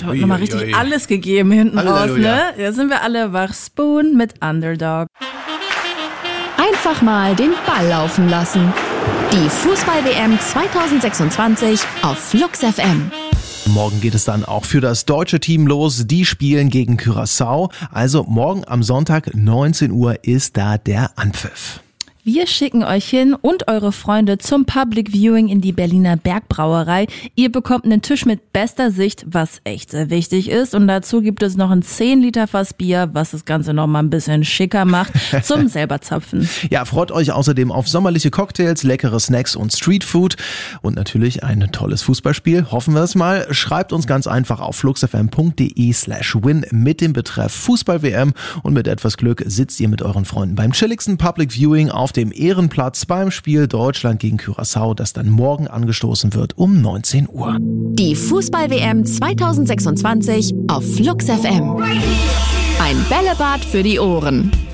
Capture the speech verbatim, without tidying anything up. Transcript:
heute nochmal richtig ui. alles gegeben hinten Halleluja. raus, ne? Da sind wir alle wach. Spoon mit Underdog. Einfach mal den Ball laufen lassen. Die Fußball-W M zwanzig sechsundzwanzig auf Flux F M. Morgen geht es dann auch für das deutsche Team los. Die spielen gegen Curaçao. Also morgen am Sonntag neunzehn Uhr ist da der Anpfiff. Wir schicken euch hin und eure Freunde zum Public Viewing in die Berliner Bergbrauerei. Ihr bekommt einen Tisch mit bester Sicht, was echt sehr wichtig ist. Und dazu gibt es noch ein zehn Liter Fass Bier, was das Ganze noch mal ein bisschen schicker macht, zum selber zapfen. Ja, freut euch außerdem auf sommerliche Cocktails, leckere Snacks und Streetfood und natürlich ein tolles Fußballspiel. Hoffen wir es mal. Schreibt uns ganz einfach auf fluxfm.de slash win mit dem Betreff Fußball-W M und mit etwas Glück sitzt ihr mit euren Freunden beim chilligsten Public Viewing auf dem Ehrenplatz beim Spiel Deutschland gegen Curaçao, das dann morgen angestoßen wird um neunzehn Uhr. Die Fußball-W M zwanzig sechsundzwanzig auf Flux F M. Ein Bällebad für die Ohren.